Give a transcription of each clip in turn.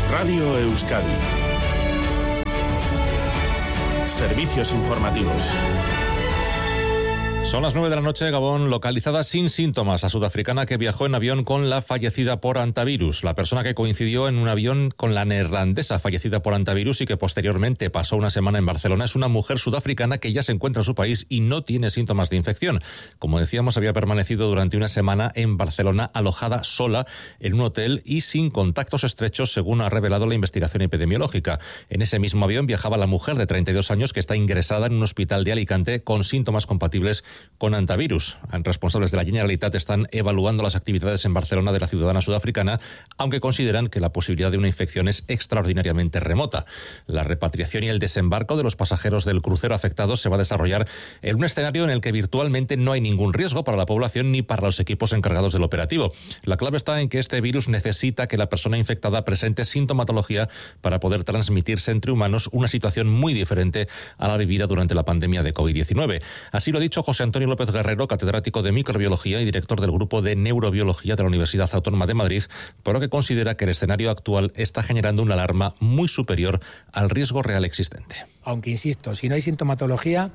Radio Euskadi. Servicios informativos. Son las 9 de la noche, Gabón, localizada sin síntomas. La sudafricana que viajó en avión con la fallecida por antivirus. La persona que coincidió en un avión con la neerlandesa fallecida por antivirus y que posteriormente pasó una semana en Barcelona es una mujer sudafricana que ya se encuentra en su país y no tiene síntomas de infección. Como decíamos, había permanecido durante una semana en Barcelona alojada sola en un hotel y sin contactos estrechos, según ha revelado la investigación epidemiológica. En ese mismo avión viajaba la mujer de 32 años que está ingresada en un hospital de Alicante con síntomas compatibles con antivirus. Responsables de la Generalitat están evaluando las actividades en Barcelona de la ciudadana sudafricana, aunque consideran que la posibilidad de una infección es extraordinariamente remota. La repatriación y el desembarco de los pasajeros del crucero afectados se va a desarrollar en un escenario en el que virtualmente no hay ningún riesgo para la población ni para los equipos encargados del operativo. La clave está en que este virus necesita que la persona infectada presente sintomatología para poder transmitirse entre humanos, una situación muy diferente a la vivida durante la pandemia de COVID-19. Así lo ha dicho José Antonio López Guerrero, catedrático de microbiología y director del grupo de neurobiología de la Universidad Autónoma de Madrid, por lo que considera que el escenario actual está generando una alarma muy superior al riesgo real existente. Aunque, insisto, si no hay sintomatología,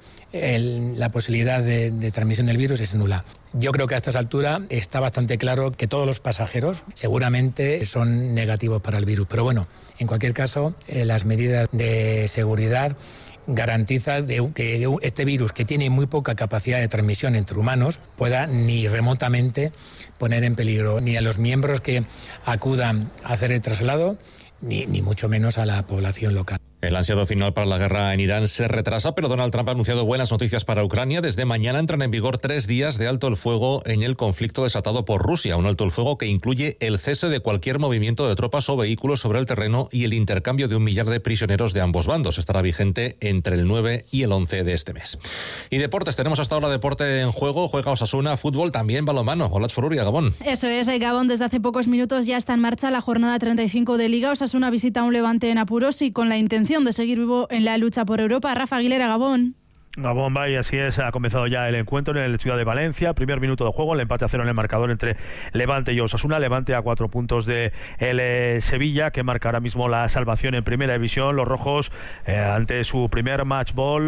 la posibilidad de transmisión del virus es nula. Yo creo que a estas alturas está bastante claro que todos los pasajeros seguramente son negativos para el virus. Pero bueno, en cualquier caso, las medidas de seguridad garantiza que este virus, que tiene muy poca capacidad de transmisión entre humanos, pueda ni remotamente poner en peligro ni a los miembros que acudan a hacer el traslado, ni mucho menos a la población local. El ansiado final para la guerra en Irán se retrasa, pero Donald Trump ha anunciado buenas noticias para Ucrania. Desde mañana entran en vigor 3 días de alto el fuego en el conflicto desatado por Rusia. Un alto el fuego que incluye el cese de cualquier movimiento de tropas o vehículos sobre el terreno y el intercambio de 1 millar de prisioneros de ambos bandos. Estará vigente entre el 9 y el 11 de este mes. Y deportes, tenemos hasta ahora deporte en juego. Juega Osasuna, fútbol, también balonmano. Hola, Foruria, Gabón. Eso es, Gabón. Desde hace pocos minutos ya está en marcha la jornada 35 de Liga. Osasuna visita un Levante en apuros y con la intención de seguir vivo en la lucha por Europa. Rafa Aguilera, Gabón. Gabón, y así es, ha comenzado ya el encuentro en el Ciudad de Valencia. Primer minuto de juego, el empate a 0 en el marcador entre Levante y Osasuna. Levante a 4 puntos de el Sevilla, que marca ahora mismo la salvación en primera división. Los rojos ante su primer match ball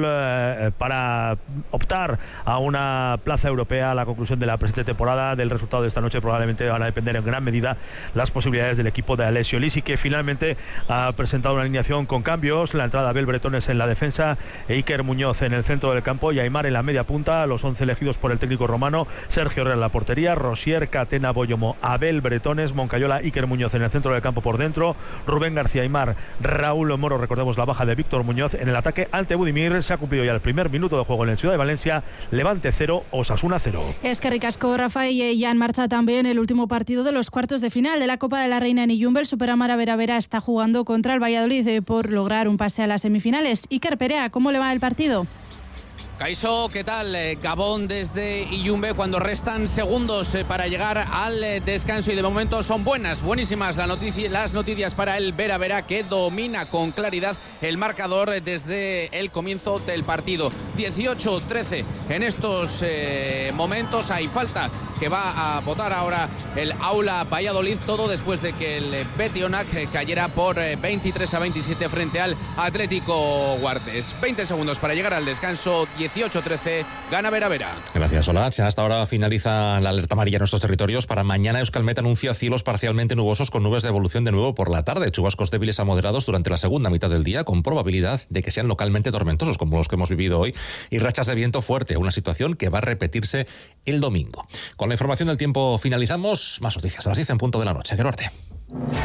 para optar a una plaza europea a la conclusión de la presente temporada. Del resultado de esta noche probablemente van a depender en gran medida las posibilidades del equipo de Alessio Lisi, que finalmente ha presentado una alineación con cambios. La entrada de Abel Bretones en la defensa, Iker Muñoz en el centro del campo y Aimar en la media punta. Los 11 elegidos por el técnico romano: Sergio Herrera en la portería, Rosier, Catena, Boyomo, Abel Bretones, Moncayola, Iker Muñoz en el centro del campo por dentro, Rubén García, Aimar, Raúl Moro. Recordemos la baja de Víctor Muñoz en el ataque ante Budimir. Se ha cumplido ya el primer minuto de juego en el Ciudad de Valencia. Levante 0, Osasuna 0. Es que ricasco, Rafa, y ya en marcha también el último partido de los cuartos de final de la Copa de la Reina en Iyumbe. El Superamara Vera está jugando contra el Valladolid por lograr un pase a las semifinales. Iker Perea, ¿cómo le va el partido? Kaixo, ¿qué tal? Gabón desde Iyumbe cuando restan segundos para llegar al descanso y de momento son buenísimas las noticias para el Vera Vera, que domina con claridad el marcador desde el comienzo del partido. 18-13 en estos momentos. Hay falta que va a votar ahora el Aula Valladolid, todo después de que el Betionac cayera por 23-27 frente al Atlético Guardes. 20 segundos para llegar al descanso. 18-13, gana Vera Vera. Gracias, Olach. Hasta ahora finaliza la alerta amarilla en nuestros territorios. Para mañana Euskalmet anuncia cielos parcialmente nubosos con nubes de evolución de nuevo por la tarde. Chubascos débiles a moderados durante la segunda mitad del día, con probabilidad de que sean localmente tormentosos, como los que hemos vivido hoy, y rachas de viento fuerte, una situación que va a repetirse el domingo. Con la información del tiempo finalizamos. Más noticias a las 10 en punto de la noche. Que norte.